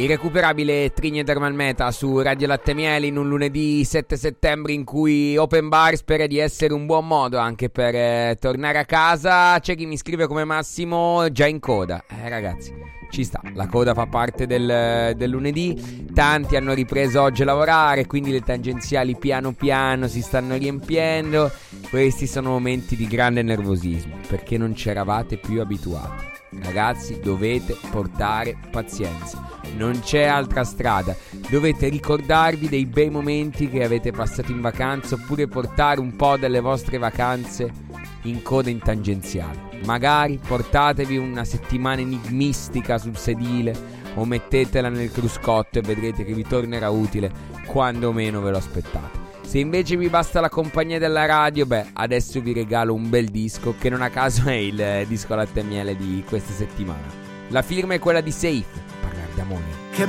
Irrecuperabile Trigna Thermal Meta su Radio Latte Miele in un lunedì 7 settembre in cui Open Bar spera di essere un buon modo anche per tornare a casa. C'è chi mi scrive come Massimo già in coda. Ragazzi, ci sta, la coda fa parte del lunedì. Tanti hanno ripreso oggi a lavorare, quindi le tangenziali piano piano si stanno riempiendo. Questi sono momenti di grande nervosismo perché non ci eravate più abituati. Ragazzi, dovete portare pazienza, non c'è altra strada. Dovete ricordarvi dei bei momenti che avete passato in vacanza, oppure portare un po' delle vostre vacanze in coda in tangenziale. Magari portatevi una settimana enigmistica sul sedile o mettetela nel cruscotto e vedrete che vi tornerà utile quando meno ve lo aspettate. Se invece vi basta la compagnia della radio, adesso vi regalo un bel disco che non a caso è il disco Latte e Miele di questa settimana. La firma è quella di Safe, parlare d'amore. Che